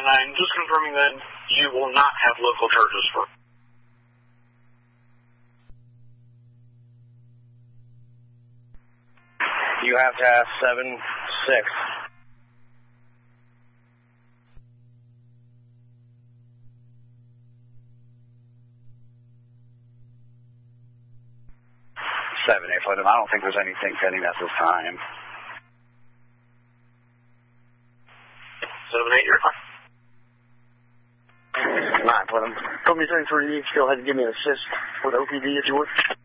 just confirming that you will not have local charges for. You have to ask 7-6. I don't think there's anything pending at this time. 7-8, you're fine. 9 for them. Call me 33, go ahead and give me an assist with OPD if you would.